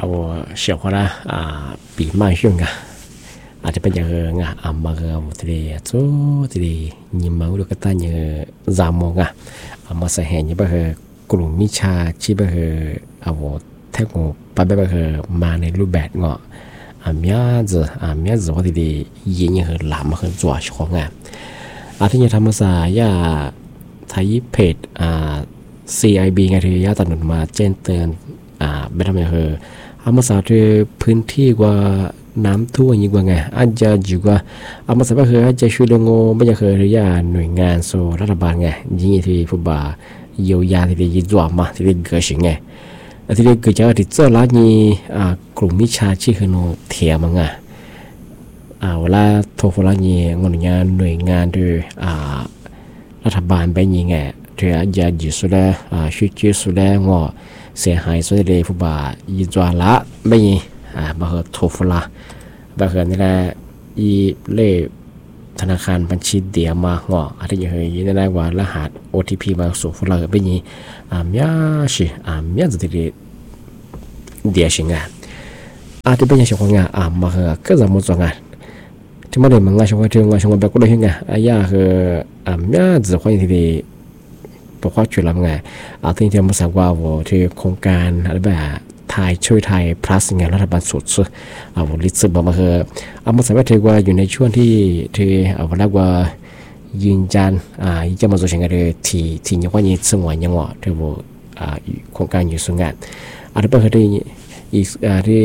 เอาเสียคนละปีใหม่ช่วงกันอาจจะเป็นอย่างเงี้ยมาเกาทีเดียวโซ่ทีเดียวยิ่งมาดูก็ตั้งอย่างจามงมาใส่แห่ยังไปเหกลุ่มมิชาชีไปเหเอาแท่งไปไปเหมาในรูปแบบเงาะเมียจะว่าทีเดียวยิ่งเหหลามเหจั่วช่องที่จะทำมาสายาไทยเพจCIB ไงที่ยาตัดหนุนมาแจ้งเตือนไม่ทำอย่างเอามาสาที่พื้นที่กว่าน้ำท่วมยิ่งกว่าไงอาจจะอยู่ว่าเอามาสาไปอาจจะช่วยลงไม่จะเคยหรือยาหน่วยงานโซรัฐบาลไงยิ่งที่ผู้บ่าเยียวยาที่ได้ยินจ่อมาที่ได้เกิดสิ่งไงที่ได้เกิดจากที่เจ้าล้านนี้กลุ่มมิชาชีพขนมเทียมไงเวลาโทรฟ้านี้งานหน่วยงานด้วยรัฐบาลไปยิ่งไงที่อาจจะอยู่สุดช่วยช่วยสุดงอเสียหายสุดเลยผู้บ่ายินจ่อละไม่ยิ่งมาเหโทรฟ้าบางครั้งนี่แหละเล่ธนาคารบัญชีเดียมาหัวอาจจะยังยินได้ว่ารหัส OTP มาส่งฟ้าเป็นยี่มีสิมีจะติดเดียชิงอาจจะเป็นอย่างเช่นว่างมาเหก็จะมุ่งงานที่มาเดินมังงานช่วงที่งานช่วงแบบก็ได้ยังอย่ามีจะควรที่ดีตัวข้อจุดละไงที่ที่มาสักว่าที่โครงการอะไรแบบไทยช่วยไทย plus งานรัฐบาลสุดลิซบอกมามาสามารถถือว่าอยู่ในช่วงที่เรียกว่ายืนยันจะมา做成个ที่有关于生活อย่างว่าที่โครงการอยู่ส่วนงานอะไรแบบที่อีกที่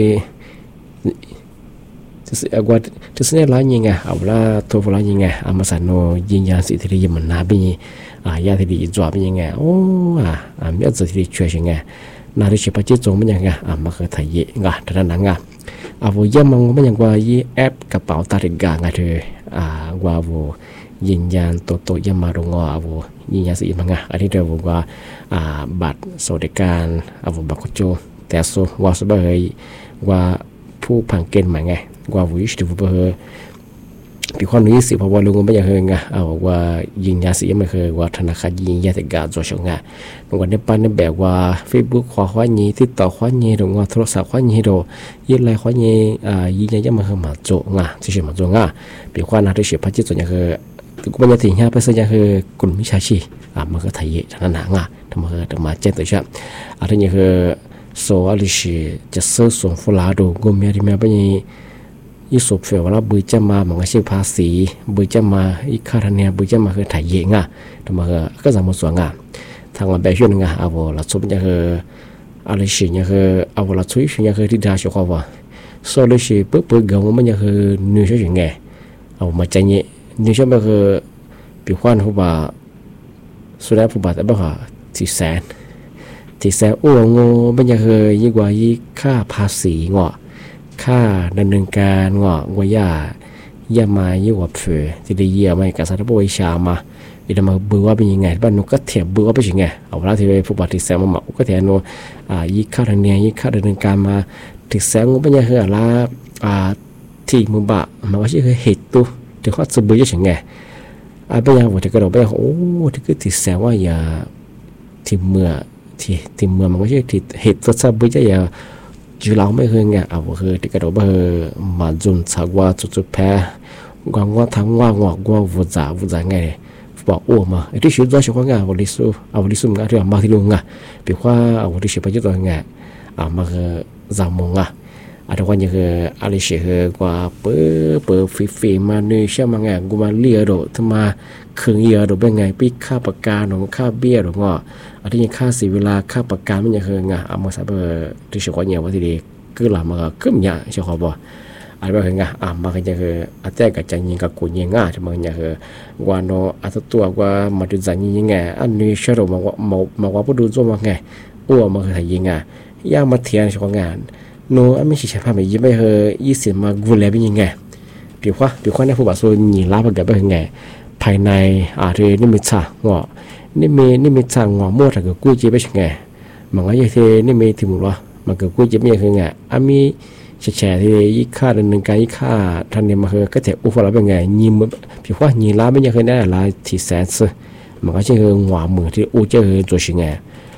จะเสนอร้านยังไงเอาละตัวร้านยังไงมาสั่งโนยืนยันสิทธิยมันนาบียาที่ดีจวบเป็นยังไงโอ้มีอะไรที่ช่วยยังไงนาฬิกาปัจจุบันมันยังไงมาเคยถ่ายยี่งะแต่ละนังว่ายังมันยังว่ายี่แอปกระเป๋าตาริกางะเธอว่ายืนยันตัวยังมาลงว่ายืนยันสิมันอันนี้เดี๋ยวว่าบัตรสวัสดิการบัตรโคจรแต่ส่วนว่าสบายว่าผู้ผังเกณฑ์มาไงว่าวิชที่ผู้ปีความนี้สิเพราะว่าลุงไม่อยากเฮงว่ายิงยาสีไม่เคยว่าธนาคารยิงยาแต่กาจอชงวันนี้ปันแบบว่า Facebook ขวาขวานี้ที่ต่อขวานี้หรือว่าโทรศัพท์ขวานี้ดูยิงไรขวานี้ยิงยาไม่เคยมาโจที่เชื่อมาโจปีความน่าจะเชื่อพัฒน์จนยังคือกูไม่อยากถึง5%ยังคือกลุ่มมิชาชีมันก็ไทยทางนั้นทำมาเจนตัวฉันอะไรยังคือโซอาลิชีจะเสื่อส่งฟุลาดูกูมีอะไรมาเป็นยี่สุบเฟว่าบุญจะมาเหมือนกับเชื่อภาษีบุญจะมาอีกคาร์เนี่ยบุญจะมาคือถ่ายเยงทำไมก็จะมาสวงทางวันแบบช่วงเอาละสุดยังคืออะไรสิ่งยังคือเอาละช่วยสิ่งยังคือที่ดาชกว่าโซลิชีปุ๊บเกามันยังคือเนื้อช่วยไงเอามาใจเงี้ยเนื้อช่วยมันคือปีขวัญผู้บ่าสุดท้ายผู้บ่าแต่บ่าที่แสนโอ้โง่มันยังคือยิ่งกว่ายิ่งค่าภาษีงอค่าดำเนินการว่าย่ามายิ่งกว่าเฟื่อที่ได้เยี่ยมไม่กับสารบริชามาอีดมาเบื่อว่าเป็นยังไงบ้านนกก็เถียบเบื่อว่าเป็นยังไงเอาละที่ผู้บริแสงมาก็เถียบโนยิ่งค่าดำเนินยิ่งค่าดำเนินการมาถึงแสงมันยังคืออะไรที่มือบะมันก็คือเหตุตัวถึงข้อสมบูรณ์ยังไงเป็นยังว่าที่กระโดดไปโอ้ที่คือที่แสงว่าอย่าที่เมื่อมันก็คือที่เหตุตัวสมบูรณ์จะอย่าจีเราไม่เคยไงคือที่กระโดดไปมาจุนสักว่าจุดแพ้ว่าทั้งว่าวุ้จ่าไงบอกอ้วมาไอ้ที่ชื่อตัวชื่อว่าไงวันลิสุงานที่มาที่ลุงปีว่าวันที่ชื่อไปจุดตัวไงมาคือจามงแต่วันนี้คืออะไรชื่อกว่าเปิดฟีมาเนื้อเชื่อมาไงกูมาเลี้ยโดทำมาคืนเยอะโดเป็นไงปีค่าประกันหรือค่าเบี้ยหรือว่าอันนี้ค่าเสียเวลาค่าประกันมันยังคือไงมาสับที่ชื่อว่าเนี่ยว่าที่ดีก็หลับมาก็ไม่ยากเชื่อเขาบอกอะไรแบบนี้มาก็จะคืออาจจะกับใจยิงกับกูยิงที่มันยังคือว่าโนอาจจะตัวว่ามาดูใจยิงไงอันนี้เชื่อเรามาว่าผู้ดูจมาไงอ้วมาคือยิงย่างมาเทียนเชื่อว่างานโนไม่ใช่ใช่ภาพแบบยี่ไม่เคย20มากูเลยเป็นยังไงปีกว่าเนี่ยผู้บาดโซนหนีลาบแบบเป็นไงภายในที่นี่มีช่างนี่มีช่างมั่วแต่ก็กู้จีบไปยังไงมันก็ยังที่นี่มีที่มุว่ามันก็กู้จีบไม่ยังไงมีแฉที่ยี่ค่าดำเนินการยี่ค่าทันเนี่ยมันก็แต่อุปราเป็นไงยิมปีกว่าหนีลาไม่ยังเคยได้อะไรที่แสนซ์มันก็จะคือหัวมือที่อู้เจอตัวชิงไง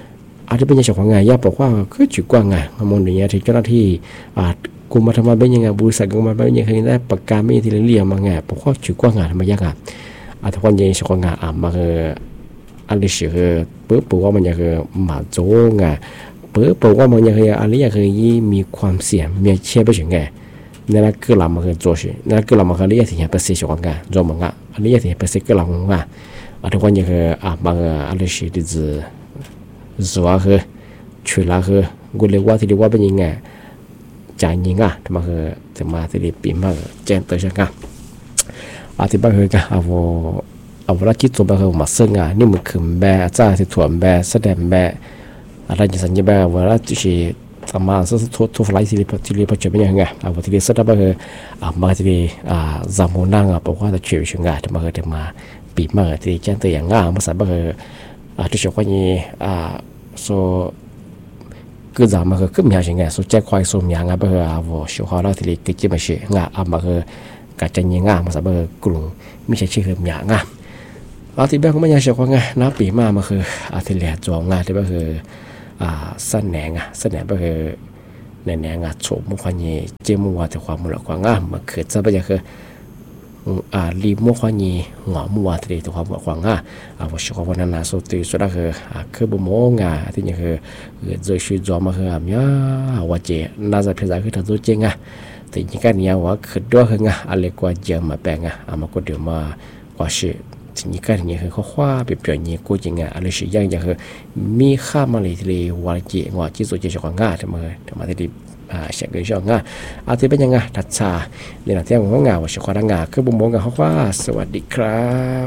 อาจจะเป็นอย่างของงานย่าบอกว่าคือจุดกว้างไงมองอย่างเงี้ยที่เจ้าหน้าที่กูมาทำมาเป็นยังไงบริษัทกูมาเป็นยังไงได้ประกาศไม่ที่เรียกมาไงบอกว่าจุดกว้างงานทำไมยากอ่ะอาจจะคนยังของงานมาคืออะไรสิคือปุ๊บว่ามันยังคือหมาโจ้ไงปุ๊บว่ามันยังคืออะไรยังคือมีความเสี่ยงมีเชื่อไปถึงไงนั่นคือเรามาคือ做事นั่นคือเรามาคือเรียกถึงเป็นสิ่งของงาน做梦啊เรียกถึงเป็นสิ่งก็เรางานอาจจะคนยังคือมาคืออะไรสิที่是ว่าคือช่วยละคือกูเรียกว่าที่เรียกว่าเป็นยังไงจางยิงอ่ะทำไมคือจะมาที่นี่ปีมาแจ้งตัวฉันกันที่บ้านคือกันเอาเวลาคิดตัวบ้านคือมาซึ่งนี่มันคือแบจ้าที่ถ่วงแบแสดงแบอะไรจะสัญญาแบเวลาที่ทำมาซึ่งทุกฝ่ายที่เรียกเป็นยังไงที่เรียกแสดงบ้านคือมาที่นี่จำโมนั่งบอกว่าจะช่วยฉันกันทำไมคือจะมาปีมาที่แจ้งตัวอย่างง่ายมาสั่งบ้านคือที่ชอบว่านี่so cứ giảm mà cứ miếng gì nghe số trái khoai số miếng à bây giờ vô số hóa đó thì cái gì mà sẽ ngã mà cả chân như ngã mà sao bây giờ cùng mình sẽ chơi miếng ngã thì bây giờ mình sẽ khoai ngã nó bị màคือthì lẻ cho ngã thì bây giờ sân nẻ bây giờ nẻ ngã chỗ một khoai nhẹ chơi mua thì khoai một loại khoai ngã màคือจะbây giờคือรีโมkhoai nhẹ ngõ mua thì thì khoai một khoai ngã vô số khoaiนั้นsố từ số đóคือบ่โมงาที่นี่คือrồi suy cho màคือnháว่าเจน่าจะเป็นอะไรคือถ้าตัวจริงแต่ยังกันเนี่ยว่าคือด้วยคืออะไรกว่าเจอมาแปลงมาก็เดี๋ยวมาว่าสิทีนี้กันเนี่ยคือเขาคว้าไปเปลี่ยนเนี่ยกูจริงอะไรสิยังคือมีค่ามาเลยที่ว่าเจว่าที่สุดจะของทำไมที่เสียงก็ชอบที่เป็นยังทัดชาเรื่องที่ของว่าสิขอดังคือบ่โมงาเขาว่าสวัสดีครับ